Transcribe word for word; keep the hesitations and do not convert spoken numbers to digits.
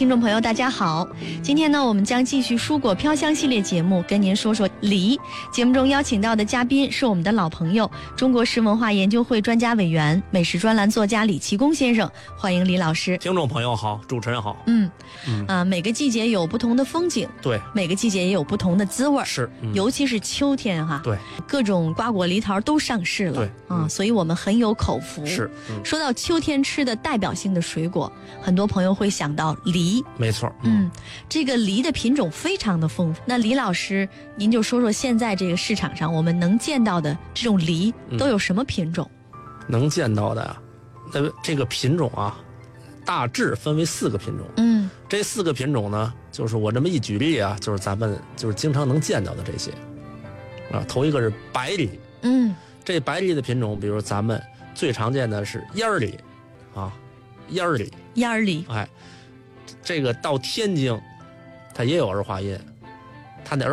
听众朋友，大家好。今天呢，我们将继续蔬果飘香系列节目，跟您说说梨。节目中邀请到的嘉宾是我们的老朋友，中国食文化研究会专家委员、美食专栏作家李其功先生，欢迎李老师。 听众朋友好，主持人好。 嗯嗯啊、呃，每个季节有不同的风景， 对， 每个季节也有不同的滋味， 是、嗯， 尤其是秋天哈， 对， 各种瓜果梨桃都上市了， 对啊、 嗯， 所以我们很有口福。 是、嗯， 说到秋天吃的代表性的水果，很多朋友会想到梨， 没错， 嗯，这个梨的品种非常的丰富。那李老师，您就说说现在这个市场上我们能见到的这种梨都有什么品种？ 嗯、能见到的呀，呃，这个品种啊，大致分为四个品种。 嗯， 这四个品种呢，就是我这么一举例啊，就是咱们就是经常能见到的这些啊。头一个是白梨， 嗯， 这白梨的品种，比如咱们最常见的是烟儿梨，啊，烟儿梨， 烟儿梨， 哎。这个到天津，它也有儿化音